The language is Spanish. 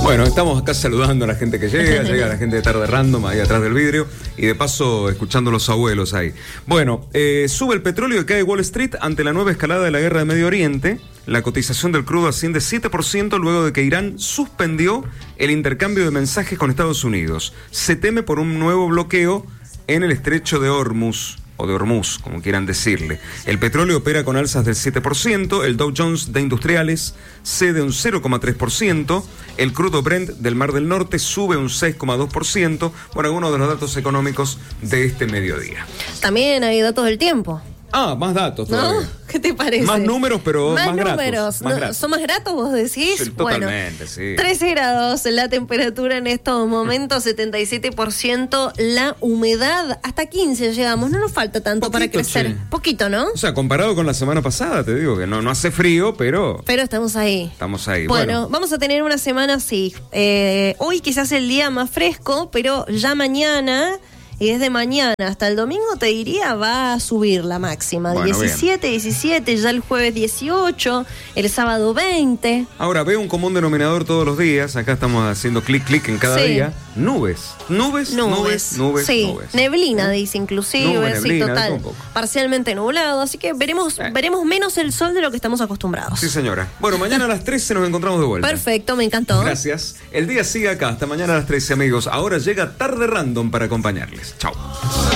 Bueno, estamos acá saludando a la gente que llega la gente de Tarde Random ahí atrás del vidrio y de paso escuchando a los abuelos ahí. Bueno, sube el petróleo y cae Wall Street ante la nueva escalada de la guerra de Medio Oriente. La cotización del crudo asciende 7% luego de que Irán suspendió el intercambio de mensajes con Estados Unidos. Se teme por un nuevo bloqueo en el estrecho de Hormuz, o de Hormuz, como quieran decirle. El petróleo opera con alzas del 7%, el Dow Jones de Industriales cede un 0,3%, el crudo Brent del Mar del Norte sube un 6,2%, bueno, algunos de los datos económicos de este mediodía. También hay datos del tiempo. Ah, más datos todavía. ¿No? ¿Qué te parece? Más números, pero más números. gratos. Más gratos. ¿Son más gratos, vos decís? Sí, totalmente, sí. 13 grados la temperatura en estos momentos, 77% la humedad, hasta 15 llegamos, no nos falta tanto para crecer. Che. Poquito, ¿no? O sea, comparado con la semana pasada, te digo que no hace frío, pero... Pero estamos ahí. Estamos ahí. Bueno, vamos a tener una semana así. Hoy quizás el día más fresco, pero ya mañana... Y desde mañana hasta el domingo, te diría, va a subir la máxima. Bueno, 17, ya el jueves 18, el sábado 20. Ahora, veo un común denominador todos los días. Acá estamos haciendo clic en cada día. Nubes. Sí, neblina, dice inclusive. Sí, total. Parcialmente nublado. Así que veremos menos el sol de lo que estamos acostumbrados. Sí, señora. Bueno, mañana a las 13 nos encontramos de vuelta. Perfecto, me encantó. Gracias. El día sigue acá. Hasta mañana a las 13, amigos. Ahora llega Tarde Random para acompañarles. Chao.